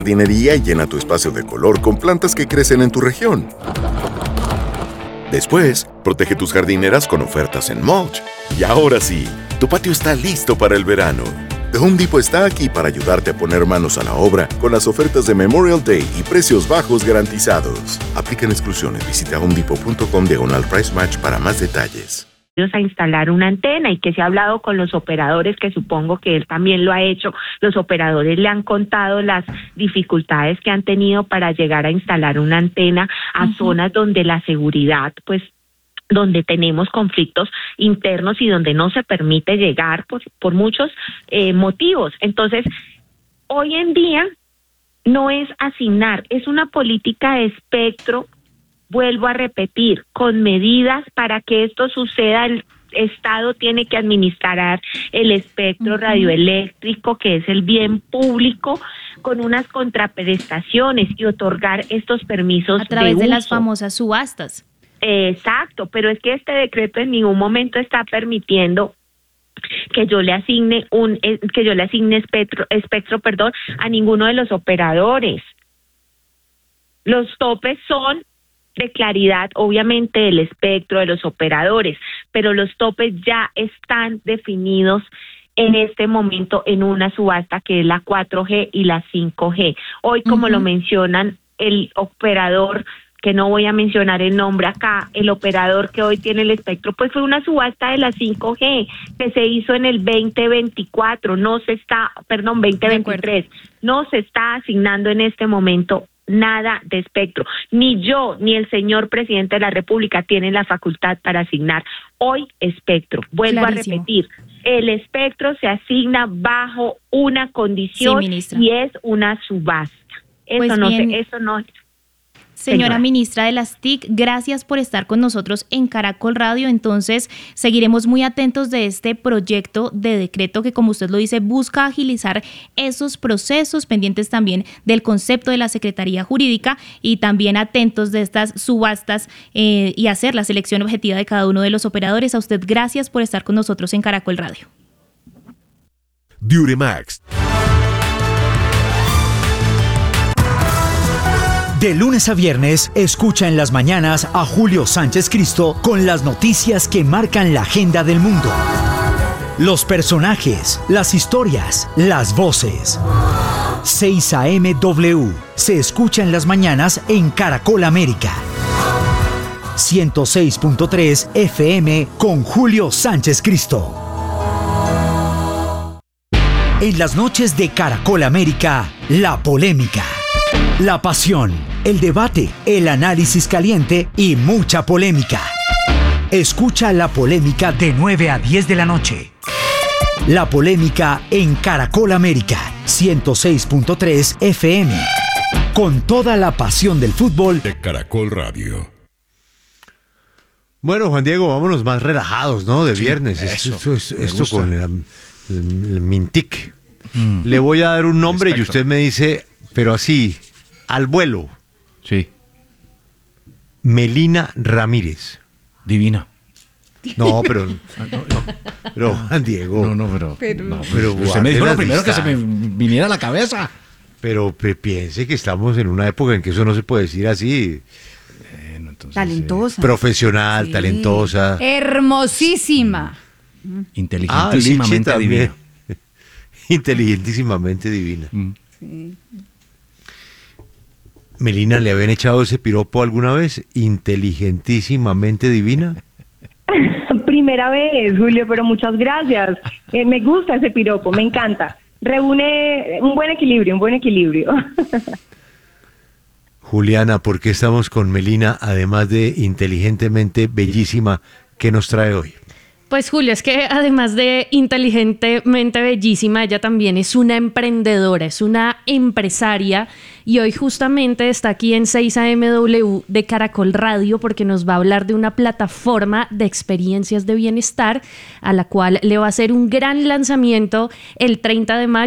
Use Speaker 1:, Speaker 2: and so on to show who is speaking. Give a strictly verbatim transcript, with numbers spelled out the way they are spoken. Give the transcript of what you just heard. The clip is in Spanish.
Speaker 1: jardinería y llena tu espacio de color con plantas que crecen en tu región. Después, protege tus jardineras con ofertas en mulch. Y ahora sí, tu patio está listo para el verano. The Home Depot está aquí para ayudarte a poner manos a la obra con las ofertas de Memorial Day y precios bajos garantizados. Aplican exclusiones. Visita homedepot.com diagonal price match para más detalles.
Speaker 2: A instalar una antena y que se ha hablado con los operadores, que supongo que él también lo ha hecho. Los operadores le han contado las dificultades que han tenido para llegar a instalar una antena a uh-huh. zonas donde la seguridad, pues, donde tenemos conflictos internos y donde no se permite llegar por, por muchos eh, motivos. Entonces, hoy en día no es asignar, es una política de espectro. Vuelvo a repetir, con medidas para que esto suceda. El Estado tiene que administrar el espectro uh-huh. radioeléctrico, que es el bien público, con unas contraprestaciones y otorgar estos permisos
Speaker 3: a través
Speaker 2: de,
Speaker 3: de
Speaker 2: uso.
Speaker 3: las famosas subastas.
Speaker 2: Exacto, pero es que este decreto en ningún momento está permitiendo que yo le asigne un que yo le asigne espectro, espectro, perdón, a ninguno de los operadores. Los topes son de claridad, obviamente, del espectro de los operadores, pero los topes ya están definidos en este momento en una subasta que es la cuatro G y la cinco G. Hoy, como uh-huh. lo mencionan, el operador, que no voy a mencionar el nombre acá, el operador que hoy tiene el espectro, pues fue una subasta de la cinco G que se hizo en el veinte veinticuatro, no se está, perdón, veinte veintitrés, no se está asignando en este momento nada de espectro. Ni yo ni el señor presidente de la República tienen la facultad para asignar hoy espectro. Vuelvo Clarísimo. a repetir, el espectro se asigna bajo una condición sí, y es una subasta. Eso
Speaker 3: pues
Speaker 2: no
Speaker 3: bien.
Speaker 2: sé, eso no.
Speaker 3: Señora,
Speaker 2: Señora
Speaker 3: ministra de las T I C, gracias por estar con nosotros en Caracol Radio. Entonces, seguiremos muy atentos de este proyecto de decreto que, como usted lo dice, busca agilizar esos procesos, pendientes también del concepto de la Secretaría Jurídica y también atentos de estas subastas eh, y hacer la selección objetiva de cada uno de los operadores. A usted, gracias por estar con nosotros en Caracol Radio.
Speaker 4: Duremax. De lunes a viernes, escucha en las mañanas a Julio Sánchez Cristo con las noticias que marcan la agenda del mundo. Los personajes, las historias, las voces. seis A M W se escucha en las mañanas en Caracol América. ciento seis punto tres F M con Julio Sánchez Cristo. En las noches de Caracol América, la polémica. La pasión, el debate, el análisis caliente y mucha polémica. Escucha La Polémica de nueve a diez de la noche. La Polémica en Caracol América, ciento seis punto tres F M. Con toda la pasión del fútbol
Speaker 5: de Caracol Radio.
Speaker 6: Bueno, Juan Diego, vámonos más relajados, ¿no? De
Speaker 5: sí,
Speaker 6: viernes.
Speaker 5: Eso,
Speaker 6: esto es, esto
Speaker 5: gusta.
Speaker 6: con el, el, el Mintic. Mm. Le voy a dar un nombre Respecto. y usted me dice, pero así, al vuelo.
Speaker 5: Sí.
Speaker 6: Melina Ramírez.
Speaker 5: Divina.
Speaker 6: No, pero... no, no, pero, Juan Diego...
Speaker 5: No, no, pero...
Speaker 6: pero,
Speaker 5: no,
Speaker 6: pero
Speaker 5: usted me dijo lo primero que se me viniera a la cabeza.
Speaker 6: Pero pe, piense que estamos en una época en que eso no se puede decir así.
Speaker 7: Bueno, entonces, talentosa.
Speaker 6: Eh, profesional, sí. talentosa.
Speaker 7: Hermosísima.
Speaker 5: Inteligentísimamente
Speaker 6: ah, sí,
Speaker 5: divina.
Speaker 6: Inteligentísimamente divina.
Speaker 5: Mm.
Speaker 7: Sí.
Speaker 6: Melina, ¿le habían echado ese piropo alguna vez? Inteligentísimamente divina.
Speaker 2: Primera vez, Julio, pero muchas gracias. Eh, me gusta ese piropo, me encanta. Reúne un buen equilibrio, un buen equilibrio.
Speaker 6: Juliana, ¿por qué estamos con Melina, además de inteligentemente bellísima? ¿Qué nos trae hoy?
Speaker 8: Pues Julio, es que además de inteligentemente bellísima, ella también es una emprendedora, es una empresaria y hoy justamente está aquí en seis A M W de Caracol Radio porque nos va a hablar de una plataforma de experiencias de bienestar a la cual le va a hacer un gran lanzamiento el treinta de mayo.